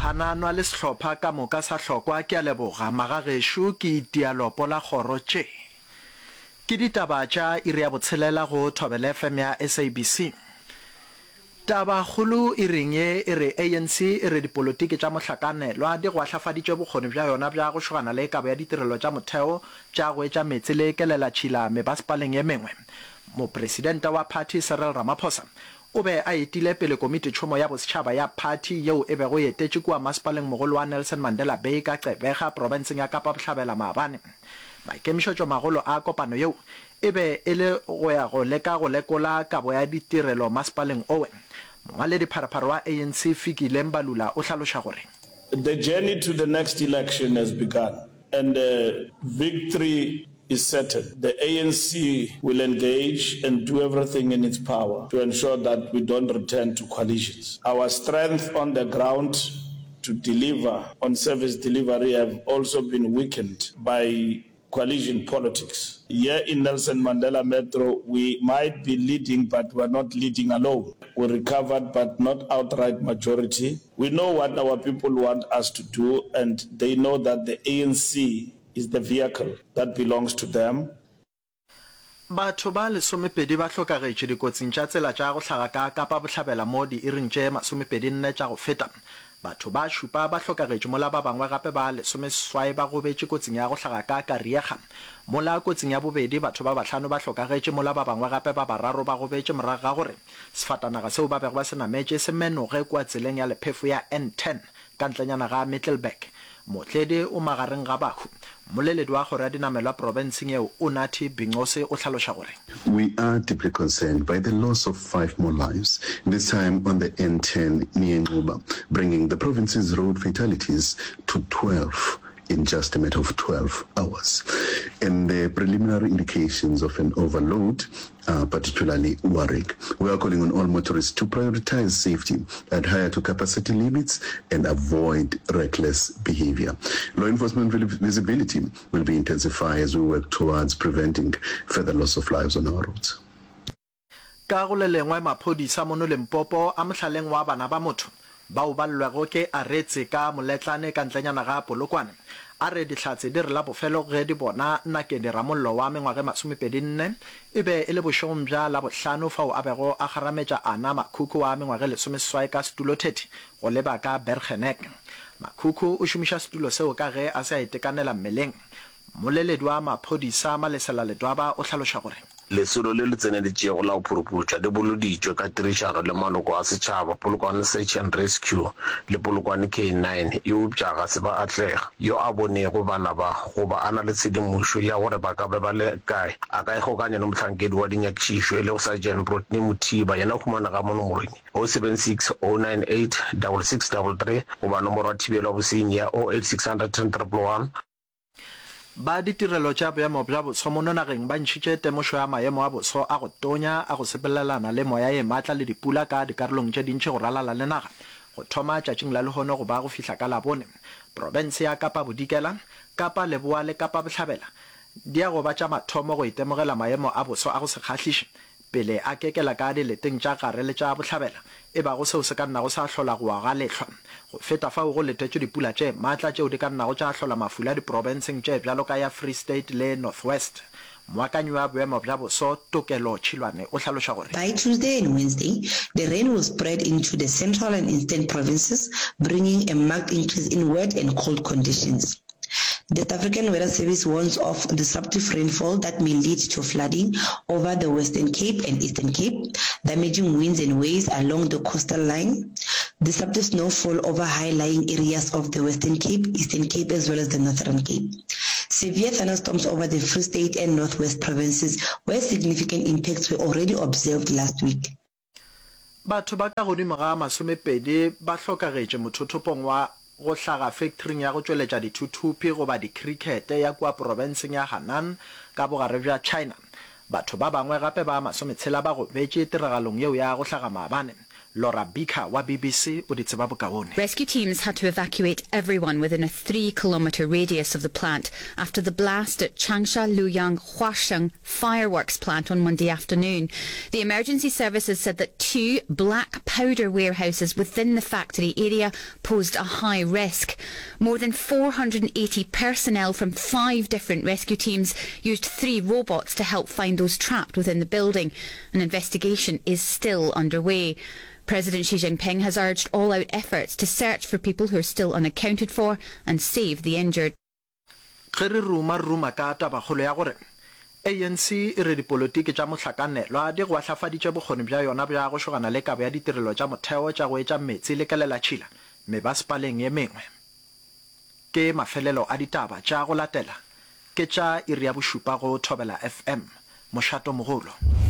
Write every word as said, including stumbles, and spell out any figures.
hananwa le sehlopha ka moka sa hlokwa ke a leboga magagesho ke dialopo la kgoro tše ke ditaba tša iri ya botshelela go Thobela F M ya S A B C. Taba khulu e reng ye e re A N C e re dipolotiki tša mohlakanelwa di gwahlafaditše bokgoni bja yona bja go šogana le kabo ya ditirelo tša motheo tša go etša metsi le kelela tšhila mebaspaleng ye mengwe. Mopresidente wa party Cyril Ramaphosa o be a etile pele komiti tšhomo ya bosetšhaba ya party yeo e bego etetše kua maspaleng mogolo wa Nelson Mandela Bay ka Gqeberha provinceng ya Kapa Bohlabela maabane. Maikemišetšo magolo a kopano yeo e be e le go ya go leka go lekola kabo ya ditirelo maspaleng owe. Mongwaledi pharaparo wa A N C Fikile Mbalula o hlaloša gore the journey to the next election has begun and uh, victory is certain. The A N C will engage and do everything in its power to ensure that we don't return to coalitions. Our strength on the ground to deliver on service delivery have also been weakened by coalition politics. Here in Nelson Mandela Metro, we might be leading, but we're not leading alone. We recovered, but not outright majority. We know what our people want us to do, and they know that the A N C is the vehicle that belongs to them. Batho ba lesomepedi ba hlokagetše dikotsing tša tsela tša go hlaga ka Kapa Bohlabela mo di iring tše masomepedi nne tša go feta. Batho ba šupa ba hlokagetše mola ba bangwe gape ba lesomeswai ba gobetše kotsing ya go hlaga ka Kariega. Mola kotsing ya bobedi batho ba bahlano ba hlokagetše mola ba bangwe gape ba bararo ba gobetše morago ga gore sefatanaga seo ba bego ba se nametše se menoge kua tseleng ya lephefu ya N ten ka ntlenyana ga Middelburg. Motledi o magareng ga bahu moleledi wa kgoro ya dinamelwa provinceng eo o Nathi Bingose o hlaloša gore we are deeply concerned by the loss of five more lives, this time on the N ten near Nquba, bringing the province's road fatalities to twelve in just a matter of twelve hours. And the preliminary indications of an overload are particularly worrying. We are calling on all motorists to prioritize safety, adhere to capacity limits, and avoid reckless behavior. Law enforcement visibility will be intensified as we work towards preventing further loss of lives on our roads. Ka go le lengwe maphodisa mono Limpopo a mohlaleng wa bana ba motho bao ba lwago ke a retse ka moletlane ka ntlenyana ga Polokwane a re dihlatse di re la bofelo ge di bona nna ke di ramollo wa mengwage masomepedi nne e be e le bošegong bja la bohlano fao a bego a garametša ana Makhukhu wa mengwage lesomeswai ka setulo thirty go leba ka Bergenek. Makhukhu o šomiša setulo seo ka ge a se a itekanela mmeleng. Moleledi wa maphodisa Malesela Ledwaba o hlaloša gore lesolo le le tseneditše go la phuruphutša le boloditšwe ka tirišano le maloko a setšhaba Polokwane Search and Rescue le Polokwane K nine yo upšaga se ba atlega yo a bonego bana ba goba a na le tshedimošo ya gore ba ka be ba le kae a ka ikgokanya le mohlankedi wa dinyakišišo e le go Sergeant Rodney Muthiba yena o khumana ka mo nomorong oh seven six oh nine eight six six three three goba nomoro wa thibelo ya bosenyi ya oh eight six hundred ten triple one. Ba ditirelo tša boemo bja boso mo nageng ba ntšhitše temošo ya maemo a boso a go tonya a go sepelelana le moya ye maatla le dipula ka dikarolong tše dintši go ralala le naga go thoma tšatšing la lehono go ba go fihla ka Labone. Province ya Kapa Bodikela, Kapa Leboa le Kapa Bohlabela di a go ba tša mathomo go itemogela maemo a boso a go se kgahliše pele a kekela ka dileteng tša gare le tša Bohlabela e ba go seo se ka nna go sa hlola go aga lehlwa go feta fao go letetšwe dipula tše maatla tšeo di ka nna go tša hlola mafula diprovinceng tše bjalo ka ya Free State le Northwest. Moakanyi wa boemo bja boso Tokelo Chilwane o hlaloša gore by Tuesday and Wednesday the rain will spread into the central and eastern provinces, bringing a marked increase in wet and cold conditions. The South African Weather Service warns of disruptive rainfall that may lead to flooding over the Western Cape and Eastern Cape, damaging winds and waves along the coastal line, disruptive snowfall over high-lying areas of the Western Cape, Eastern Cape, as well as the Northern Cape. Severe thunderstorms over the Free State and Northwest provinces, where significant impacts were already observed last week. Batho ba ka godimo ga masomepedi ba hlokagetše mothothopong wa go hlaga factoring ya go tšweletša dithuthupi goba di-cricket ya kua provinceng ya Hanan ka bogare bja China. Batho ba bangwe gape ba masometshela ba go betše tiragalong yeo ya go hlaga maabane. Laura Bika wa B B C o di tseba bokaone. Rescue teams had to evacuate everyone within a three-kilometre radius of the plant after the blast at Changsha Luyang Huasheng fireworks plant on Monday afternoon. The emergency services said that two black powder warehouses within the factory area posed a high risk. More than four hundred eighty personnel from five different rescue teams used three robots to help find those trapped within the building. An investigation is still underway. President Xi Jinping has urged all-out efforts to search for people who are still unaccounted for and save the injured. Kere ruma ruma ka taba kholo ya gore A N C e re dipolitiki tša mohlakanelwa di go ahlafaditše bokgoni bja yona bja go shogana le kabo ya ditirelo tša motheo tša go etša metsi le kelela tšhila mebasepaleng ye mengwe. Ke mafelelo a ditaba tša go latela ke tša iri ya bošupa go Thobela F M mošato mogolo.